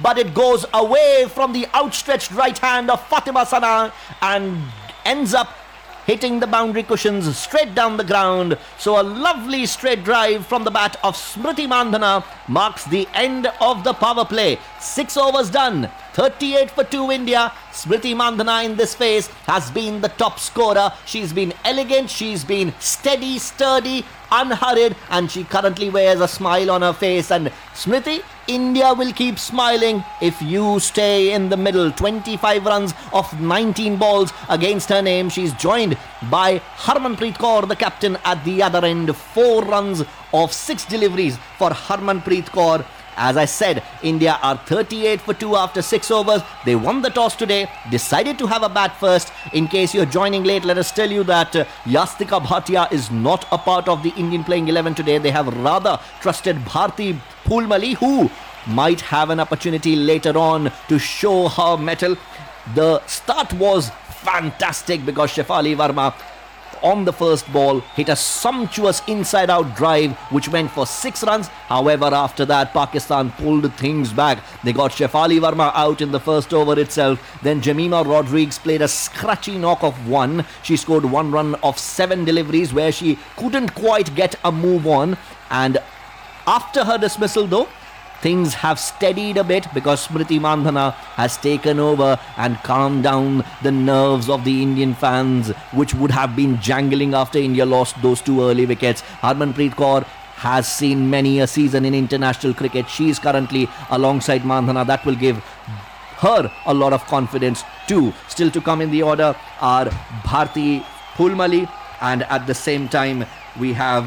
but it goes away from the outstretched right hand of Fatima Sana and ends up hitting the boundary cushions straight down the ground. So a lovely straight drive from the bat of Smriti Mandhana marks the end of the power play. 6 overs done. 38 for 2 India. Smriti Mandhana in this phase has been the top scorer. She's been elegant, she's been steady, sturdy, unhurried, and she currently wears a smile on her face. And Smriti, India will keep smiling if you stay in the middle. 25 runs off 19 balls against her name. She's joined by Harmanpreet Kaur, the captain, at the other end. 4 runs off 6 deliveries for Harmanpreet Kaur. As I said, India are 38 for 2 after 6 overs. They won the toss today, decided to have a bat first. In case you're joining late, let us tell you that Yastika Bhatia is not a part of the Indian playing 11 today. They have rather trusted Bharti Phulmali, who might have an opportunity later on to show her mettle. The start was fantastic because Shefali Verma on the first ball hit a sumptuous inside-out drive which went for 6 runs. However, after that, Pakistan pulled things back. They got Shefali Verma out in the first over itself. Then Jemima Rodriguez played a scratchy knock of 1. She scored 1 run off 7 deliveries where she couldn't quite get a move on. And after her dismissal though, things have steadied a bit because Smriti Mandhana has taken over and calmed down the nerves of the Indian fans, which would have been jangling after India lost those 2 early wickets. Harmanpreet Kaur has seen many a season in international cricket. She is currently alongside Mandhana. That will give her a lot of confidence too. Still to come in the order are Bharti Phulmali, and at the same time we have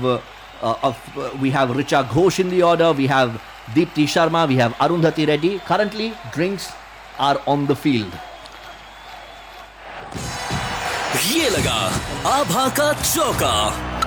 Richa Ghosh in the order. We have Deepti Sharma, we have Arundhati Reddy. Currently, drinks are on the field. ये लगा आभा का चौका.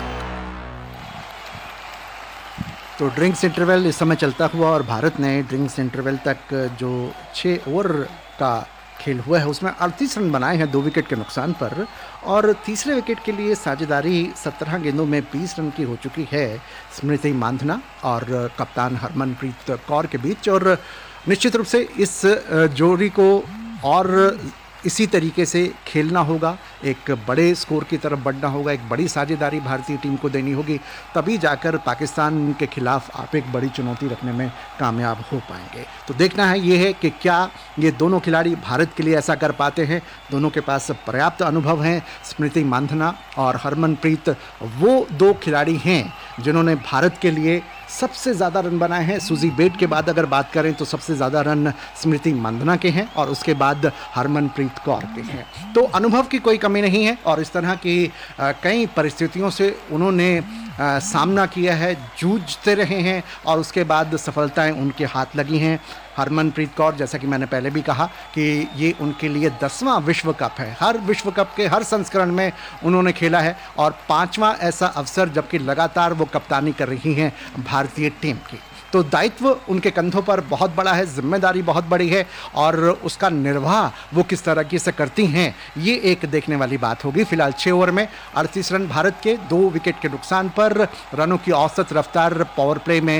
तो drinks interval इस समय चलता हुआ और भारत ने ड्रिंक्स इंटरवल तक जो 6 ओवर का खेल हुआ है उसमें 38 रन बनाए हैं 2 विकेट के नुकसान पर, और तीसरे विकेट के लिए साझेदारी 17 गेंदों में 20 रन की हो चुकी है स्मृति मांधना और कप्तान हरमनप्रीत कौर के बीच. और निश्चित रूप से इस जोड़ी को और इसी तरीके से खेलना होगा, एक बड़े स्कोर की तरफ बढ़ना होगा, एक बड़ी साझेदारी भारतीय टीम को देनी होगी, तभी जाकर पाकिस्तान के खिलाफ आप एक बड़ी चुनौती रखने में कामयाब हो पाएंगे. तो देखना है ये है कि क्या ये दोनों खिलाड़ी भारत के लिए ऐसा कर पाते हैं. दोनों के पास पर्याप्त अनुभव हैं. स्मृति मांधना और हरमनप्रीत वो 2 खिलाड़ी हैं जिन्होंने भारत के लिए सबसे ज़्यादा रन बनाए हैं. सूजी बेट के बाद अगर बात करें तो सबसे ज़्यादा रन स्मृति मांधना के हैं और उसके बाद हरमनप्रीत कौर के हैं. तो अनुभव की कोई कमी नहीं है और इस तरह की कई परिस्थितियों से उन्होंने सामना किया है, जूझते रहे हैं और उसके बाद सफलताएं उनके हाथ लगी हैं. हरमनप्रीत कौर, जैसा कि मैंने पहले भी कहा कि ये उनके लिए 10वां विश्व कप है. हर विश्व कप के हर संस्करण में उन्होंने खेला है और 5वां ऐसा अवसर जबकि लगातार वो कप्तानी कर रही हैं भारतीय टीम की. तो दायित्व उनके कंधों पर बहुत बड़ा है, जिम्मेदारी बहुत बड़ी है और उसका निर्वाह वो किस तरीके से करती हैं ये एक देखने वाली बात होगी. फिलहाल 6 ओवर में 38 रन भारत के, 2 विकेट के नुकसान पर. रनों की औसत रफ्तार पावर प्ले में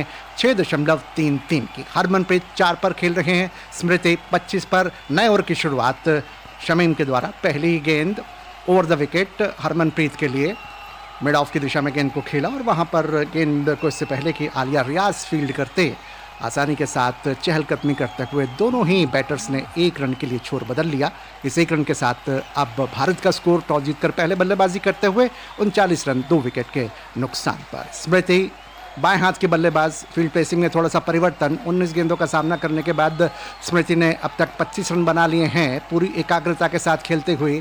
6.33 की. हरमनप्रीत 4 पर खेल रहे हैं, स्मृति 25 पर. नए ओवर की शुरुआत शमीम के द्वारा. पहली गेंद ओवर द विकेट हरमनप्रीत के लिए. मिड ऑफ की दिशा में गेंद को खेला और वहाँ पर गेंद को इससे पहले कि आलिया रियाज फील्ड करते आसानी के साथ चहलकदमी करते हुए दोनों ही बैटर्स ने 1 रन के लिए छोर बदल लिया. इस 1 रन के साथ अब भारत का स्कोर टॉस जीतकर पहले बल्लेबाजी करते हुए 39 रन 2 विकेट के नुकसान पर. स्मृति बाएं हाथ के बल्लेबाज. फील्ड प्लेसिंग में थोड़ा सा परिवर्तन. 19 गेंदों का सामना करने के बाद स्मृति ने अब तक 25 रन बना लिए हैं पूरी एकाग्रता के साथ खेलते हुए.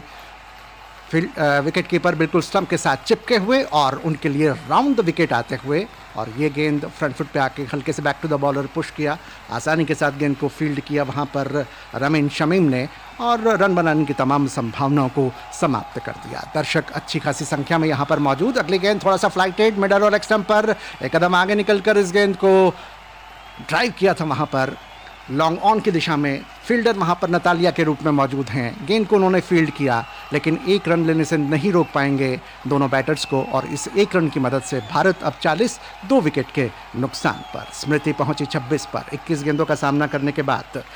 विकेट कीपर बिल्कुल स्टंप के साथ चिपके हुए और उनके लिए राउंड द विकेट आते हुए, और ये गेंद फ्रंट फुट पे आके हल्के से back to the bowler push किया. आसानी के साथ गेंद को फील्ड किया वहाँ पर रमीन शमीम ने और रन बनाने की तमाम संभावनाओं को समाप्त कर दिया. दर्शक अच्छी खासी संख्या में यहाँ पर मौजूद. अगली गेंद थोड़ा सा फ्लाइटेड मिडल और लेग स्टंप पर. एक कदम आगे निकलकर इस गेंद को ड्राइव किया था वहाँ पर लॉन्ग ऑन की दिशा में. फील्डर वहाँ पर नतालिया के रूप में मौजूद हैं. गेंद को उन्होंने फील्ड किया लेकिन 1 रन लेने से नहीं रोक पाएंगे दोनों बैटर्स को, और इस 1 रन की मदद से भारत अब 40 2 विकेट के नुकसान पर. स्मृति पहुंची 26 पर 21 गेंदों का सामना करने के बाद.